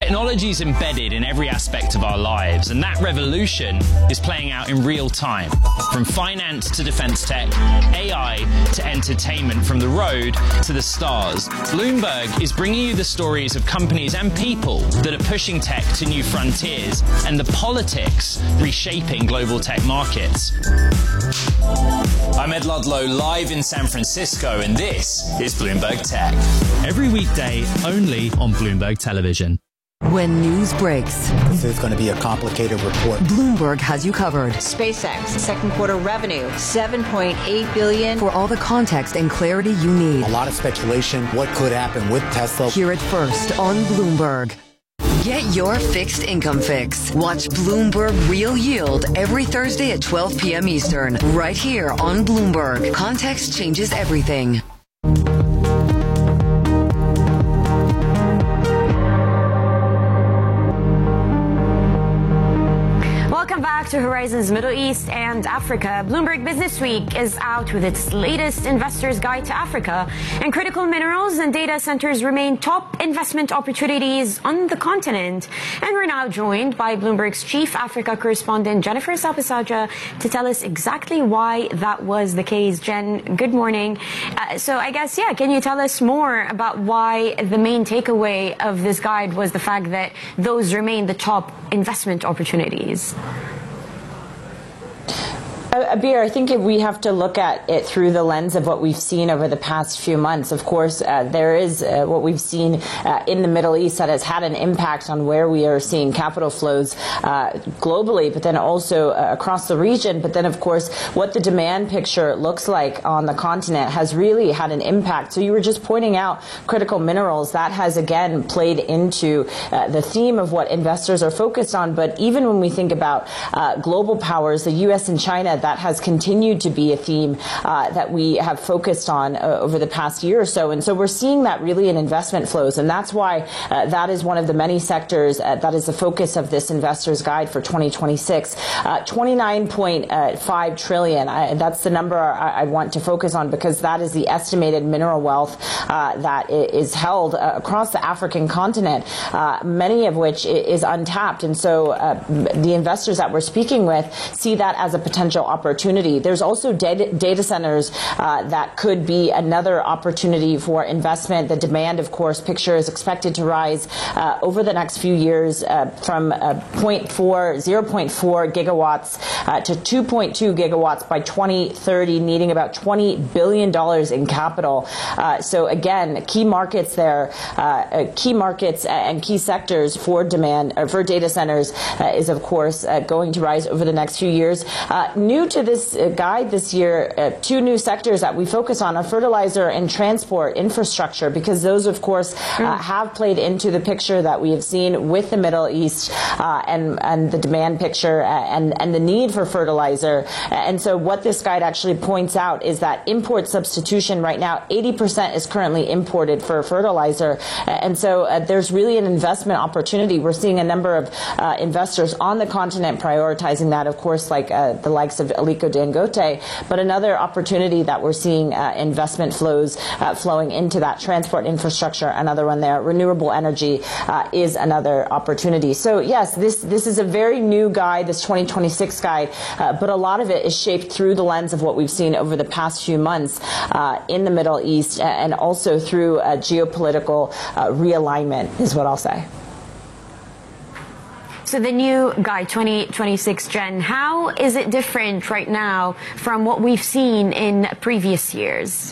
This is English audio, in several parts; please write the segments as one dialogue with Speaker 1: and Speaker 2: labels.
Speaker 1: Technology is embedded in every aspect of our lives, and that revolution is playing out in real time. From finance to defense tech, AI to entertainment, from the road to the stars. Bloomberg is bringing you the stories of companies and people that are pushing tech to new frontiers and the politics reshaping global tech markets. I'm Ed Ludlow, live in San Francisco, and this is Bloomberg Tech.
Speaker 2: Every weekday, only on Bloomberg Television.
Speaker 3: When news breaks,
Speaker 4: this is going to be a complicated report.
Speaker 3: Bloomberg has you covered.
Speaker 5: SpaceX, second quarter revenue, $7.8 billion.
Speaker 3: For all the context and clarity you need.
Speaker 4: A lot of speculation, what could happen with Tesla.
Speaker 3: Hear it first on Bloomberg. Get your fixed income fix. Watch Bloomberg Real Yield every Thursday at 12 p.m. Eastern, right here on Bloomberg. Context changes everything.
Speaker 6: Welcome back to Horizons Middle East and Africa. Bloomberg Business Week is out with its latest investor's guide to Africa, and critical minerals and data centers remain top investment opportunities on the continent. And we're now joined by Bloomberg's chief Africa correspondent, Jennifer Sapasaja, to tell us exactly why that was the case. Jen, good morning. So I guess, can you tell us more about why the main takeaway of this guide was the fact that those remain the top investment opportunities?
Speaker 7: Abir, I think if we have to look at it through the lens of what we've seen over the past few months. Of course, there is what we've seen in the Middle East that has had an impact on where we are seeing capital flows globally, but then also across the region. But then, of course, what the demand picture looks like on the continent has really had an impact. So you were just pointing out critical minerals. That has, again, played into the theme of what investors are focused on. But even when we think about global powers, the U.S. and China, that has continued to be a theme that we have focused on over the past year or so. And so we're seeing that really in investment flows. And that's why that is one of the many sectors that is the focus of this investor's guide for 2026. 29.5 trillion. That's the number I want to focus on, because that is the estimated mineral wealth that is held across the African continent, many of which is untapped. And so the investors that we're speaking with see that as a potential opportunity. There's also data centers that could be another opportunity for investment. The demand, of course, picture is expected to rise over the next few years from 0.4 gigawatts to 2.2 gigawatts by 2030, needing about $20 billion in capital. So again, key markets there, key markets and key sectors for demand for data centers is, of course, going to rise over the next few years. New to this guide this year, two new sectors that we focus on are fertilizer and transport infrastructure, because those, of course, have played into the picture that we have seen with the Middle East and the demand picture and the need for fertilizer. And so what this guide actually points out is that import substitution right now, 80% is currently imported for fertilizer. And so there's really an investment opportunity. We're seeing a number of investors on the continent prioritizing that, of course, like the likes of Aliko Dangote, but another opportunity that we're seeing investment flows flowing into that transport infrastructure, another one there. Renewable energy is another opportunity. So yes, this is a very new guide, this 2026 guide, but a lot of it is shaped through the lens of what we've seen over the past few months in the Middle East, and also through geopolitical realignment is what I'll say.
Speaker 6: So the new guide 2026, Jen, how is it different right now from what we've seen in previous years?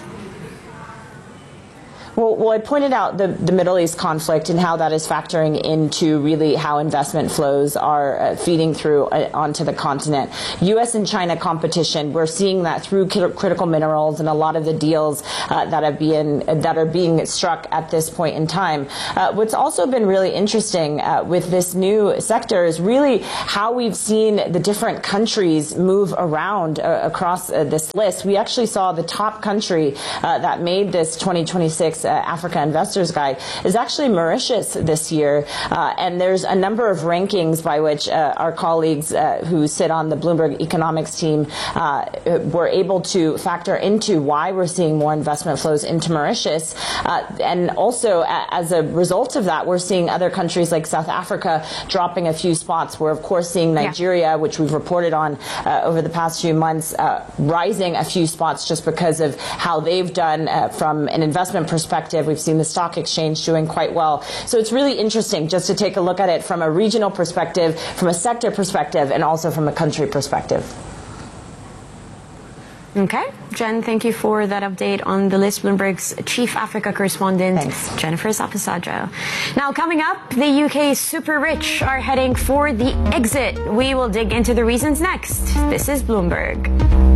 Speaker 7: Well, I pointed out the Middle East conflict and how that is factoring into really how investment flows are feeding through onto the continent. U.S. and China competition, we're seeing that through critical minerals and a lot of the deals that are being struck at this point in time. What's also been really interesting with this new sector is really how we've seen the different countries move around across this list. We actually saw the top country that made this 2026 Africa Investors Guide, is actually Mauritius this year. And there's a number of rankings by which our colleagues who sit on the Bloomberg economics team were able to factor into why we're seeing more investment flows into Mauritius. And also, as a result of that, we're seeing other countries like South Africa dropping a few spots. We're, of course, seeing Nigeria, which we've reported on over the past few months, rising a few spots just because of how they've done from an investment perspective. We've seen the stock exchange doing quite well. So it's really interesting just to take a look at it from a regional perspective, from a sector perspective, and also from a country perspective.
Speaker 6: Okay. Jen, thank you for that update on the list. Bloomberg's chief Africa correspondent, Jennifer Sapasadro. Now, coming up, the UK's super rich are heading for the exit. We will dig into the reasons next. This is Bloomberg.